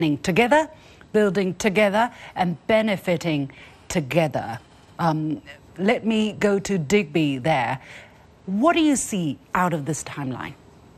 together, building together, and benefiting together. Let me go to Digby there. What do you see out of this timeline?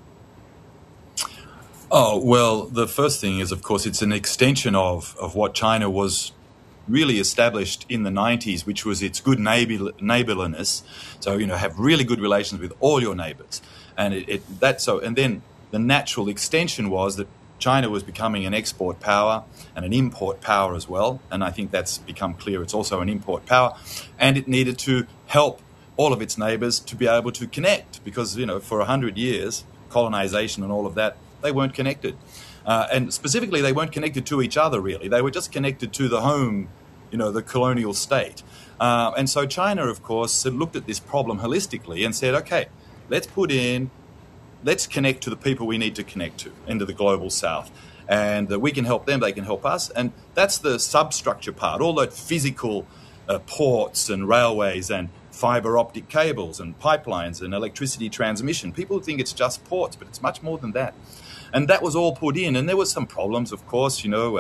Oh, well, the first thing is, of course, it's an extension of what China was really established in the 90s, which was its good neighborliness. So, have really good relations with all your neighbors. And and then the natural extension was that China was becoming an export power and an import power as well. And I think that's become clear. It's also an import power. And it needed to help all of its neighbors to be able to connect because, for 100 years, colonization and all of that, they weren't connected. And specifically, they weren't connected to each other, really. They were just connected to the home, the colonial state. And so China, of course, looked at this problem holistically and said, okay, let's connect to the people we need to connect to into the global south. And we can help them, they can help us. And that's the substructure part, all that physical ports and railways and fiber optic cables and pipelines and electricity transmission. People think it's just ports, but it's much more than that. And that was all put in. And there were some problems, of course,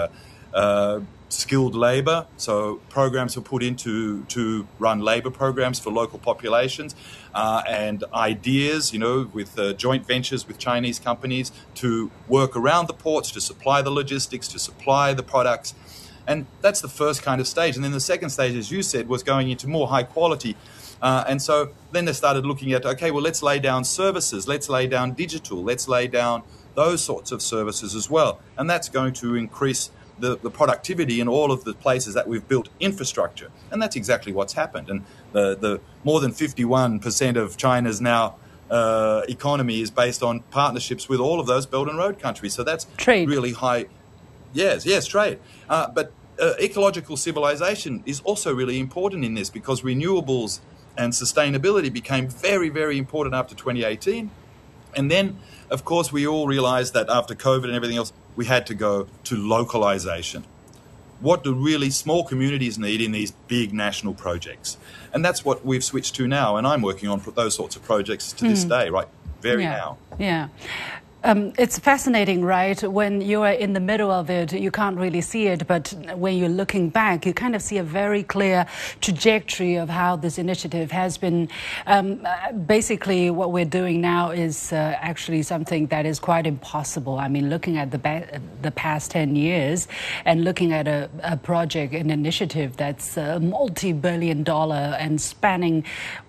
skilled labour. So programs were put in to run labour programs for local populations and ideas, with joint ventures with Chinese companies to work around the ports, to supply the logistics, to supply the products. And that's the first kind of stage. And then the second stage, as you said, was going into more high quality. And so then they started looking at, okay, well, let's lay down services, let's lay down digital, let's lay down those sorts of services as well. And that's going to increase the productivity in all of the places that we've built infrastructure. And that's exactly what's happened. And the more than 51% of China's now economy is based on partnerships with all of those Belt and Road countries. So that's trade. Really high. Yes, trade. But ecological civilization is also really important in this because renewables and sustainability became very, very important after 2018. And then, of course, we all realized that after COVID and everything else, we had to go to localization. What do really small communities need in these big national projects? And that's what we've switched to now. And I'm working on those sorts of projects to this day, right? Now. Yeah. It's fascinating, right? When you are in the middle of it, you can't really see it. But when you're looking back, you kind of see a very clear trajectory of how this initiative has been. Basically, what we're doing now is actually something that is quite impossible. I mean, looking at the past 10 years and looking at a project, an initiative that's multi-billion-dollar and spanning,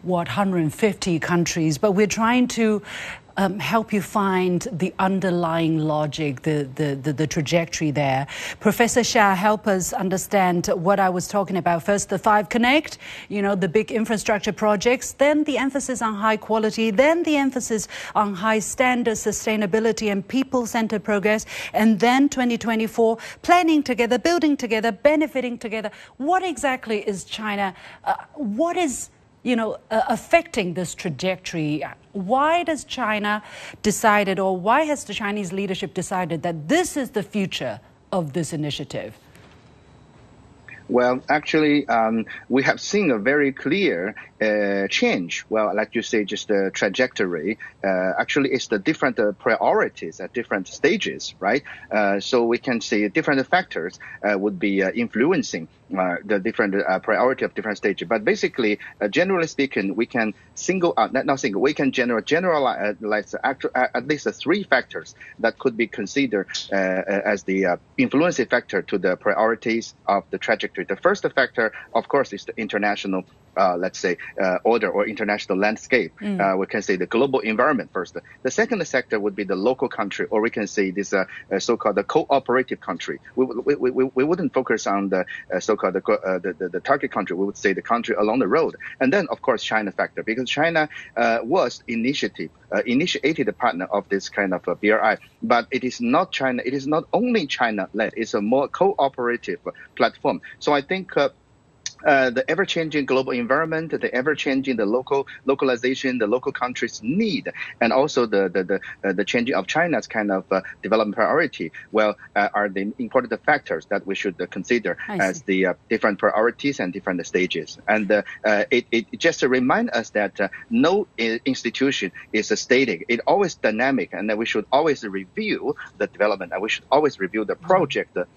150 countries. But we're trying to help you find the underlying logic, the trajectory there. Professor Xia, help us understand what I was talking about. First, the 5 Connect, the big infrastructure projects, then the emphasis on high quality, then the emphasis on high standard sustainability and people-centered progress, and then 2024, planning together, building together, benefiting together. What exactly is China? What is affecting this trajectory? Why does China decided, or why has the Chinese leadership decided that this is the future of this initiative? Well, actually, we have seen a very clear change. Well, like you say, just the trajectory. Actually, it's the different priorities at different stages, right? So we can see different factors would be influencing the different priority of different stages. But basically, generally speaking, we can we can generalize at least 3 factors that could be considered as the influencing factor to the priorities of the trajectory. The first factor, of course, is the international order or international landscape. We can say the global environment first. The second sector would be the local country, or we can say this so-called the cooperative country. We wouldn't focus on the so-called the target country. We would say the country along the road. And then, of course, China factor, because China was initiated a partner of this kind of BRI. But it is not China. It is not only China-led. It's a more cooperative platform. So I think the ever-changing global environment, the ever-changing the localization, the local countries' need, and also the changing of China's kind of development priority, are the important factors that we should consider as the different priorities and different stages. And it just reminds us that no institution is static. It's always dynamic, and that we should always review the development, and we should always review the project